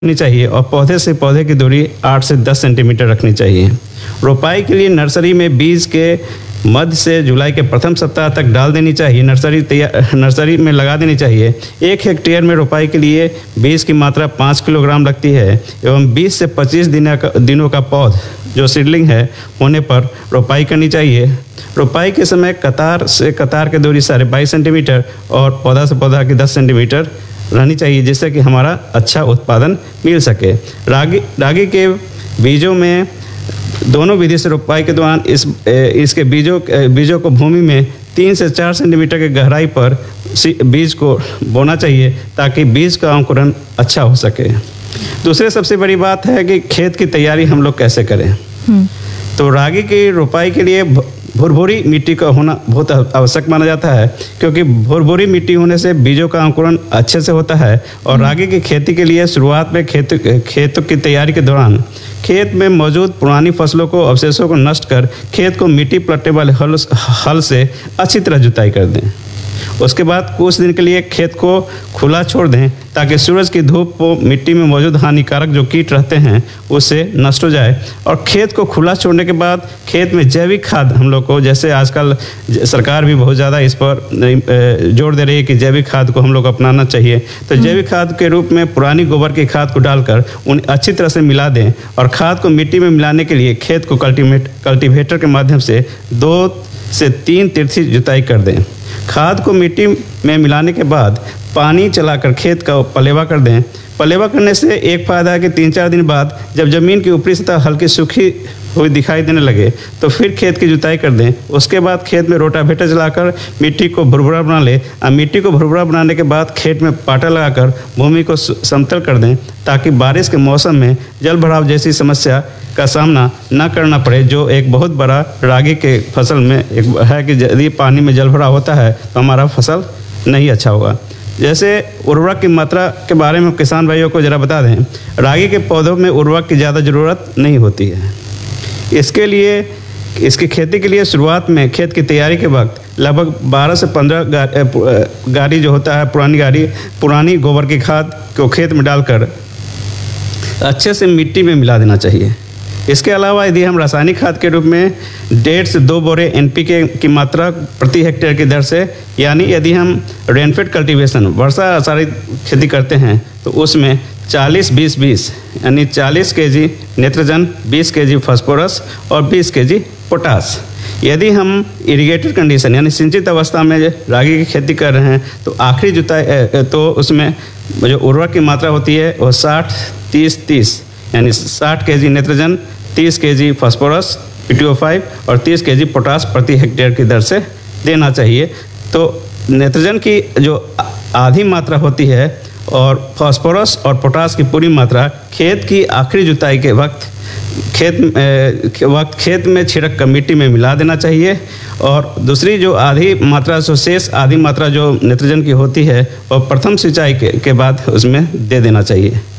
रखनी चाहिए और पौधे से पौधे की दूरी 8 से 10 सेंटीमीटर रखनी चाहिए। रोपाई के लिए नर्सरी में बीज के मध्य से जुलाई के प्रथम सप्ताह तक डाल देनी चाहिए। नर्सरी में लगा देनी चाहिए। 1 हेक्टेयर में रोपाई के लिए बीज की मात्रा 5 किलोग्राम लगती है एवं 20 से 25 दिनों का पौध जो सीडलिंग है होने पर रोपाई करनी चाहिए। रोपाई के समय कतार से कतार की दूरी 22.5 सेंटीमीटर और पौधा से पौधा की 10 सेंटीमीटर रहनी चाहिए, जिससे कि हमारा अच्छा उत्पादन मिल सके। रागी के बीजों में दोनों विधि से रोपाई के दौरान इसके बीजों को भूमि में 3 से 4 सेंटीमीटर की गहराई पर बीज को बोना चाहिए ताकि बीज का अंकुरण अच्छा हो सके। दूसरी सबसे बड़ी बात है कि खेत की तैयारी हम लोग कैसे करें। तो रागी की रोपाई के लिए भुरभुरी मिट्टी का होना बहुत आवश्यक माना जाता है, क्योंकि भुरभुरी मिट्टी होने से बीजों का अंकुरण अच्छे से होता है। और रागी की खेती के लिए शुरुआत में खेतों की तैयारी के दौरान खेत में मौजूद पुरानी फसलों को अवशेषों को नष्ट कर खेत को मिट्टी पलटने वाले हल से अच्छी तरह जुताई कर दें। उसके बाद कुछ दिन के लिए खेत को खुला छोड़ दें ताकि सूरज की धूप को मिट्टी में मौजूद हानिकारक जो कीट रहते हैं उससे नष्ट हो जाए। और खेत को खुला छोड़ने के बाद खेत में जैविक खाद हम लोग को, जैसे आजकल सरकार भी बहुत ज़्यादा इस पर जोर दे रही है कि जैविक खाद को हम लोग अपनाना चाहिए। तो जैविक खाद के रूप में पुरानी गोबर की खाद को डालकर उन्हें अच्छी तरह से मिला दें और खाद को मिट्टी में मिलाने के लिए खेत को कल्टीवेटर के माध्यम से 2 से 3 तिरछी जुताई कर दें। खाद को मिट्टी में मिलाने के बाद पानी चलाकर खेत का पलेवा कर दें। पलेवा करने से एक फ़ायदा है कि 3-4 दिन बाद जब ज़मीन की ऊपरी सतह हल्की सूखी हुई दिखाई देने लगे तो फिर खेत की जुताई कर दें। उसके बाद खेत में रोटावेटर चलाकर मिट्टी को भुरभुरा बना लें। मिट्टी को भुरभुरा बनाने के बाद खेत में पाटा लगाकर भूमि को समतल कर दें ताकि बारिश के मौसम में जल भराव जैसी समस्या का सामना न करना पड़े, जो एक बहुत बड़ा रागी के फसल में एक है कि यदि पानी में जल भराव होता है तो हमारा फसल नहीं अच्छा होगा। जैसे उर्वरक की मात्रा के बारे में किसान भाइयों को ज़रा बता दें। रागी के पौधों में उर्वरक की ज़्यादा ज़रूरत नहीं होती है। इसके लिए इसकी खेती के लिए शुरुआत में खेत की तैयारी के वक्त लगभग 12 से 15 गाड़ी जो होता है पुरानी गोबर की खाद को खेत में डालकर अच्छे से मिट्टी में मिला देना चाहिए। इसके अलावा यदि हम रासायनिक खाद के रूप में 1.5 से 2 बोरे NPK की मात्रा प्रति हेक्टेयर की दर से, यानी यदि हम रेनफेड कल्टीवेशन वर्षा आधारित खेती करते हैं तो उसमें 40-20-20 यानी 40 kg नेत्रजन, 20 kg फास्फोरस और 20 kg पोटास। यदि हम इरिगेटेड कंडीशन यानी सिंचित अवस्था में रागी की खेती कर रहे हैं तो आखिरी जुताई तो उसमें जो उर्वरक की मात्रा होती है वो 60-30-30 यानी 60 kg नेत्रजन, 30 kg फास्फोरस P2O5 और 30 kg पोटास प्रति हेक्टेयर की दर से देना चाहिए। तो नेत्रजन की जो आधी मात्रा होती है और फास्फोरस और पोटास की पूरी मात्रा खेत की आखिरी जुताई के वक्त खेत में छिड़क कर मिट्टी में मिला देना चाहिए। और दूसरी जो आधी मात्रा शेष आधी मात्रा जो नेत्रजन की होती है और प्रथम सिंचाई के बाद उसमें दे देना चाहिए।